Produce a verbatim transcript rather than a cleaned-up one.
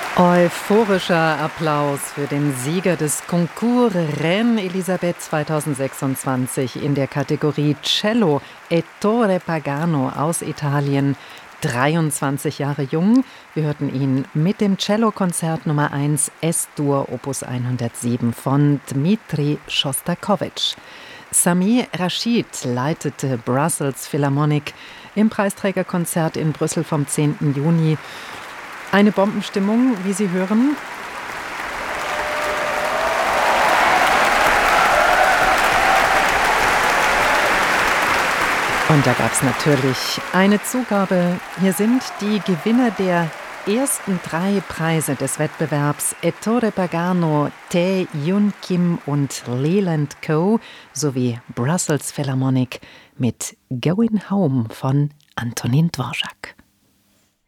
Euphorischer Applaus für den Sieger des Concours Reine Elisabeth zweitausendsechsundzwanzig in der Kategorie Cello, Ettore Pagano aus Italien. dreiundzwanzig Jahre jung. Wir hörten ihn mit dem Cellokonzert Nummer eins S-Dur Opus hundertsieben von Dmitri Schostakowitsch. Sami Rashid leitete Brussels Philharmonic im Preisträgerkonzert in Brüssel vom zehnten Juni. Eine Bombenstimmung, wie Sie hören. Und da gab es natürlich eine Zugabe. Hier sind die Gewinner der ersten drei Preise des Wettbewerbs: Ettore Pagano, Tae Yun Kim und Leland Co. sowie Brussels Philharmonic mit Going Home von Antonin Dvorak.